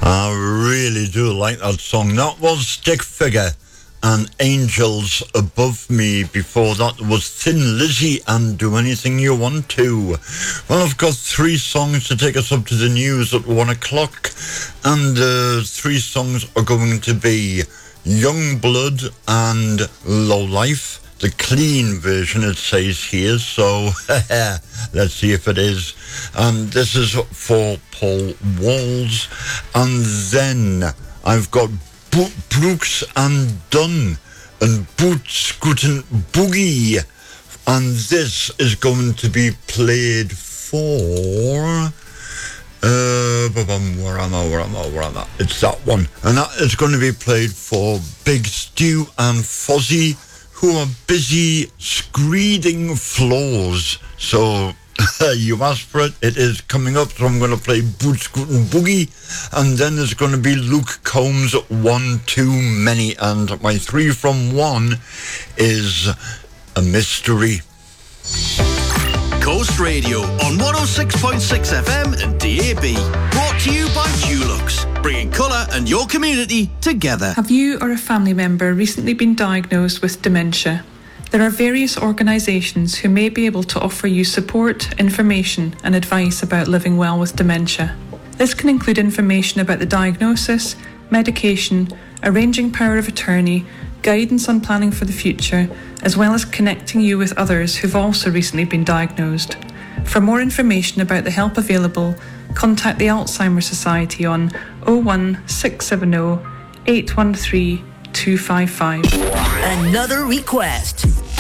I really do like that song. That was Stick Figure and Angels Above Me. Before that was Thin Lizzy and Do Anything You Want To. Well, I've got 3 songs to take us up to the news at 1 o'clock. And 3 songs are going to be Young Blood and Low Life. The clean version, it says here, so let's see if it is. And this is for Paul Walls. And then I've got Brooks and Dunn and Boots Guten Boogie. And this is going to be played for... where am I? It's that one. And that is going to be played for Big Stu and Fozzie, who are busy screeding floors. So you asked for it, it is coming up. So I'm going to play Boots Guten Boogie, and then there's going to be Luke Combs' One Too Many, and my 3 from 1 is A Mystery. Coast Radio on 106.6 FM and DAB. Brought to you by Dulux, bringing colour and your community together. Have you or a family member recently been diagnosed with dementia? There are various organisations who may be able to offer you support, information and advice about living well with dementia. This can include information about the diagnosis, medication, arranging power of attorney, guidance on planning for the future, as well as connecting you with others who've also recently been diagnosed. For more information about the help available, contact the Alzheimer's Society on 01670 813 255. Another request.